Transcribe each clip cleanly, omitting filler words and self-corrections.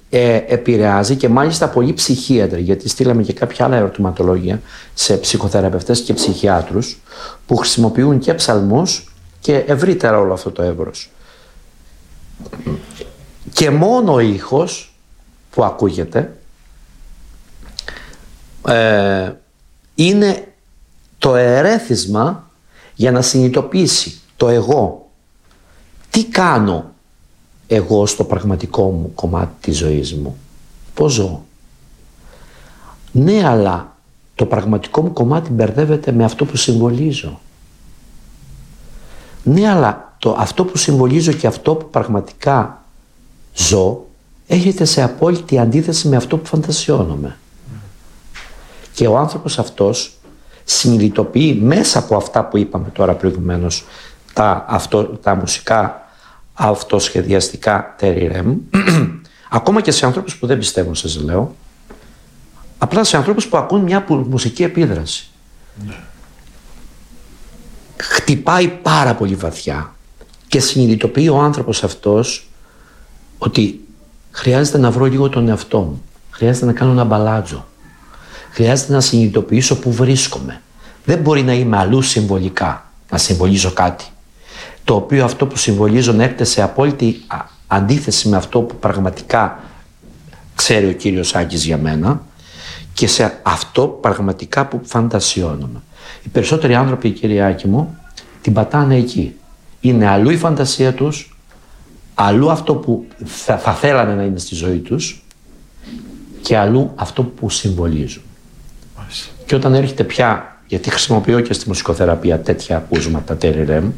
επηρεάζει και μάλιστα πολλοί ψυχίατροι, γιατί στείλαμε και κάποια άλλα ερωτηματολόγια σε ψυχοθεραπευτές και ψυχιάτρους που χρησιμοποιούν και ψαλμούς και ευρύτερα όλο αυτό το εύρος. Και μόνο ο ήχος που ακούγεται είναι το ερέθισμα για να συνειδητοποιήσει το εγώ. Τι κάνω εγώ στο πραγματικό μου κομμάτι της ζωής μου? Πώς ζω? Ναι, αλλά το πραγματικό μου κομμάτι μπερδεύεται με αυτό που συμβολίζω. Ναι, αλλά αυτό που συμβολίζω και αυτό που πραγματικά ζω έρχεται σε απόλυτη αντίθεση με αυτό που φαντασιώνομαι. Και ο άνθρωπος αυτός συνειδητοποιεί μέσα από αυτά που είπαμε τώρα προηγουμένως, τα μουσικά αυτοσχεδιαστικά τεριρέμ, ακόμα και σε ανθρώπους που δεν πιστεύουν, σας λέω, απλά σε ανθρώπους που ακούν μια μουσική επίδραση. Ναι. Χτυπάει πάρα πολύ βαθιά και συνειδητοποιεί ο άνθρωπος αυτός ότι χρειάζεται να βρω λίγο τον εαυτό μου, χρειάζεται να κάνω ένα μπαλάτζο, χρειάζεται να συνειδητοποιήσω που βρίσκομαι. Δεν μπορεί να είμαι αλλού συμβολικά, να συμβολίζω κάτι, το οποίο αυτό που συμβολίζω να έρχεται σε απόλυτη αντίθεση με αυτό που πραγματικά ξέρει ο κύριος Άκης για μένα και σε αυτό πραγματικά που φαντασιώνομαι. Οι περισσότεροι άνθρωποι, κύριε Άκη μου, την πατάνε εκεί. Είναι αλλού η φαντασία τους, αλλού αυτό που θα θέλανε να είναι στη ζωή τους και αλλού αυτό που συμβολίζουν. Και όταν έρχεται πια, γιατί χρησιμοποιώ και στη μουσικοθεραπεία τέτοια ακούσματα, τεριρέμ,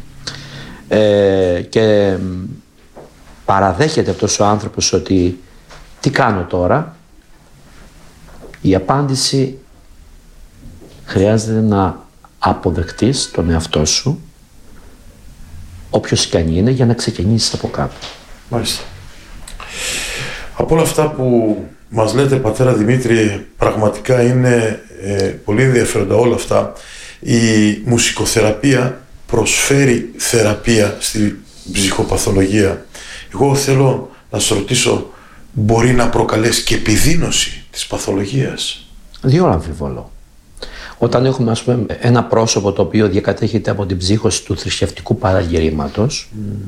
και παραδέχεται αυτός ο άνθρωπος ότι τι κάνω τώρα, η απάντηση χρειάζεται να αποδεχτείς τον εαυτό σου, όποιος και αν είναι, για να ξεκινήσεις από κάτω. Μάλιστα. Από όλα αυτά που μας λέτε, πατέρα Δημήτρη, πραγματικά είναι πολύ ενδιαφέροντα όλα αυτά. Η μουσικοθεραπεία προσφέρει θεραπεία στη ψυχοπαθολογία. Εγώ θέλω να σας ρωτήσω, μπορεί να προκαλέσει και επιδείνωση της παθολογίας? Διόλου αμφιβολώ. Όταν έχουμε, ας πούμε, ένα πρόσωπο το οποίο διακατέχεται από την ψύχωση του θρησκευτικού παραγγελήματος,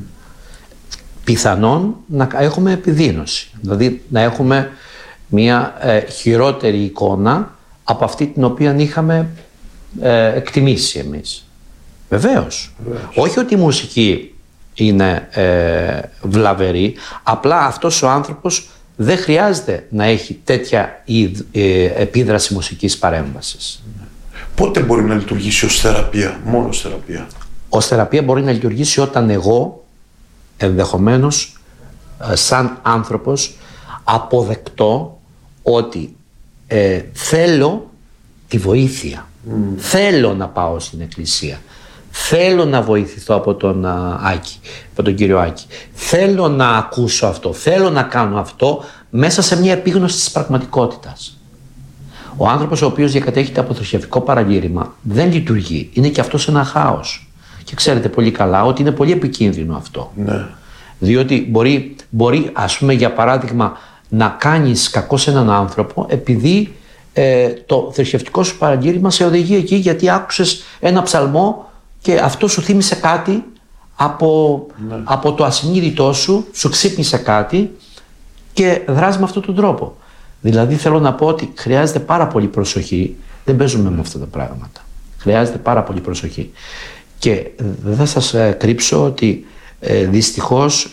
πιθανόν να έχουμε επιδείνωση. Δηλαδή να έχουμε μια χειρότερη εικόνα από αυτή την οποία είχαμε εκτιμήσει εμείς. Βεβαίως. Όχι ότι η μουσική είναι βλαβερή, απλά αυτός ο άνθρωπος δεν χρειάζεται να έχει τέτοια επίδραση μουσικής παρέμβασης. Πότε μπορεί να λειτουργήσει ως θεραπεία, μόνο ως θεραπεία? Ως θεραπεία μπορεί να λειτουργήσει όταν εγώ ενδεχομένως σαν άνθρωπος αποδεκτώ ότι θέλω τη βοήθεια. Θέλω να πάω στην εκκλησία. Θέλω να βοηθηθώ από τον Άκη, από τον κύριο Άκη. Θέλω να ακούσω αυτό. Θέλω να κάνω αυτό μέσα σε μια επίγνωση της πραγματικότητας. Ο άνθρωπος ο οποίος διακατέχεται από θρησκευτικό παραγγείλημα δεν λειτουργεί. Είναι και αυτός ένα χάος. Και ξέρετε πολύ καλά ότι είναι πολύ επικίνδυνο αυτό. Ναι. Διότι μπορεί, ας πούμε, για παράδειγμα, να κάνεις κακό σε έναν άνθρωπο επειδή το θρησκευτικό σου παραγγείλημα σε οδηγεί εκεί γιατί άκουσες ένα ψαλμό και αυτό σου θύμισε κάτι από το ασυνείδητό σου, σου ξύπνησε κάτι και δράς με αυτόν τον τρόπο. Δηλαδή θέλω να πω ότι χρειάζεται πάρα πολύ προσοχή, δεν παίζουμε με αυτά τα πράγματα. Χρειάζεται πάρα πολύ προσοχή. Και δεν θα σας κρύψω ότι δυστυχώς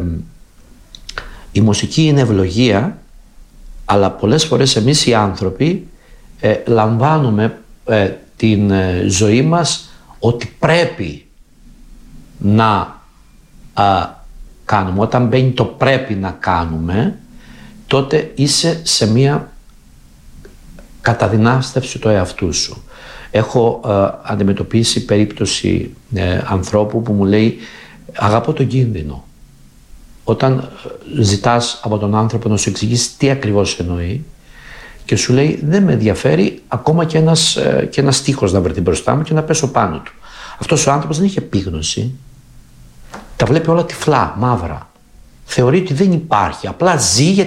η μουσική είναι ευλογία, αλλά πολλές φορές εμείς οι άνθρωποι λαμβάνουμε την ζωή μας ότι πρέπει να κάνουμε. Όταν μπαίνει το πρέπει να κάνουμε, τότε είσαι σε μία καταδυνάστευση του εαυτού σου. Έχω αντιμετωπίσει περίπτωση ανθρώπου που μου λέει αγαπώ τον κίνδυνο. Όταν ζητάς από τον άνθρωπο να σου εξηγήσει τι ακριβώς εννοεί και σου λέει δεν με ενδιαφέρει ακόμα και ένας στίχος να βρεθεί μπροστά μου και να πέσω πάνω του. Αυτός ο άνθρωπος δεν είχε επίγνωση. Τα βλέπει όλα τυφλά, μαύρα. Θεωρεί ότι δεν υπάρχει. Απλά ζει